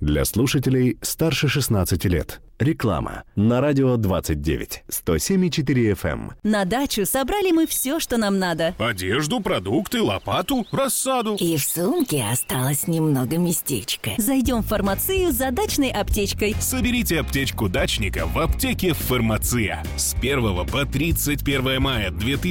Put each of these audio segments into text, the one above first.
Для слушателей старше 16 лет. Реклама. На радио 29. 107,4 FM. На дачу собрали мы все, что нам надо. Одежду, продукты, лопату, рассаду. И в сумке осталось немного местечка. Зайдем в фармацию за дачной аптечкой. Соберите аптечку дачника в аптеке «Фармация». С 1 по 31 мая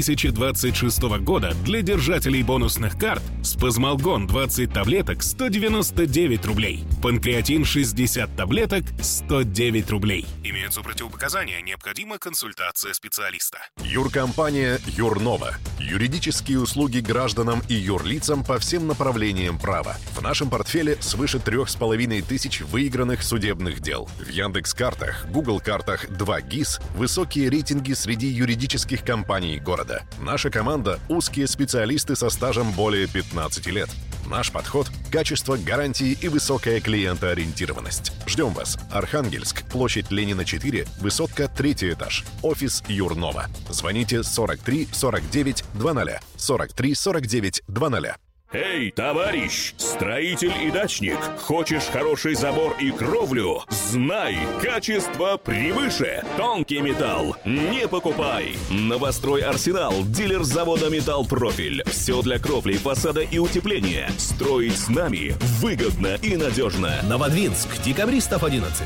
2026 года для держателей бонусных карт спазмалгон 20 таблеток 199 рублей. Панкреатин 60 таблеток 109 рублей. Имеются противопоказания, необходима консультация специалиста. Юркомпания «Юрнова». Юридические услуги гражданам и юрлицам по всем направлениям права. В нашем портфеле свыше 3500 выигранных судебных дел. В Яндекс.Картах, Google.Картах 2 ГИС высокие рейтинги среди юридических компаний города. Наша команда – узкие специалисты со стажем более 15 лет. Наш подход – качество, гарантии и высокая клиентоориентированность. Ждем вас. Архангельск, площадь Ленина, 4, высотка, 3 этаж. Офис Юрнова. Звоните 43 49 00. 43 49 00. Эй, товарищ, строитель и дачник, хочешь хороший забор и кровлю? Знай, качество превыше. Тонкий металл не покупай. Новострой Арсенал, дилер завода «Металл Профиль». Все для кровли, фасада и утепления. Строить с нами выгодно и надежно. Новодвинск, Декабристов 11.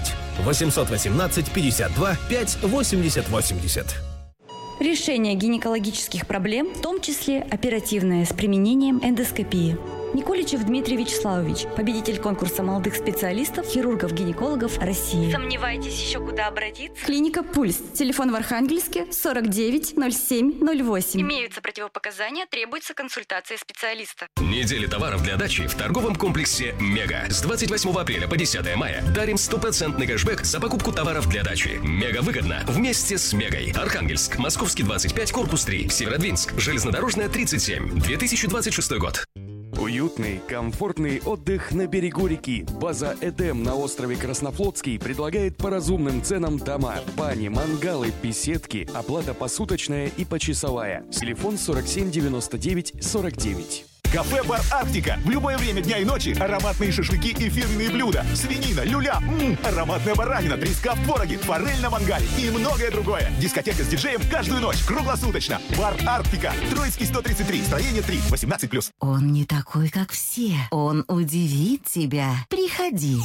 818 52 5 80 80. Решение гинекологических проблем, в том числе оперативное, с применением эндоскопии. Николичев Дмитрий Вячеславович, победитель конкурса молодых специалистов, хирургов-гинекологов России. Сомневаетесь еще куда обратиться? Клиника «Пульс». Телефон в Архангельске 49 07 08. Имеются противопоказания, требуется консультация специалиста. Неделя товаров для дачи в торговом комплексе «Мега». С 28 апреля по 10 мая дарим 100% кэшбэк за покупку товаров для дачи. Мега выгодно вместе с «Мегой». Архангельск, Московский 25, корпус 3, Северодвинск, Железнодорожная 37, 2026 год. Уютный, комфортный отдых на берегу реки. База «Эдем» на острове Краснофлотский предлагает по разумным ценам дома, бани, мангалы, беседки, оплата посуточная и почасовая. Телефон 47 99 49. Кафе-бар «Арктика». В любое время дня и ночи ароматные шашлыки и фирменные блюда. Свинина, люля, ароматная баранина, треска в твороге, форель на мангале и многое другое. Дискотека с диджеем каждую ночь, круглосуточно. Бар «Арктика». Троицкий 133, строение 3, 18+. Он не такой, как все. Он удивит тебя. Приходи.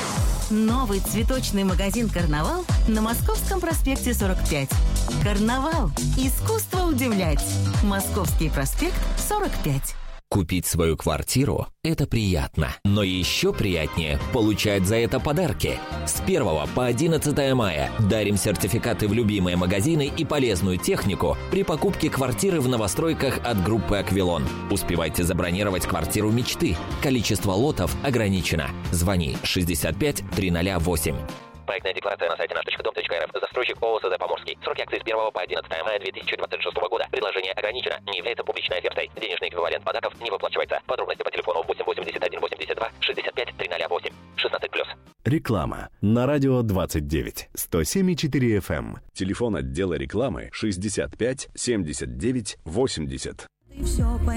Новый цветочный магазин «Карнавал» на Московском проспекте 45. «Карнавал» – искусство удивлять. Московский проспект 45. Купить свою квартиру – это приятно. Но еще приятнее получать за это подарки. С 1 по 11 мая дарим сертификаты в любимые магазины и полезную технику при покупке квартиры в новостройках от группы «Аквилон». Успевайте забронировать квартиру мечты. Количество лотов ограничено. Звони 65 308. Проектная декларация на сайте наш.дом.рф. Застройщик ООО «СД Поморский». Сроки акции с 1 по 11 мая 2026 года. Предложение ограничено. Не является публичной офертой. Денежный эквивалент подарков не выплачивается. Подробности по телефону 881 82 65 308. 16+. Реклама. На радио 29. 107,4 FM. Телефон отдела рекламы 65 79 80.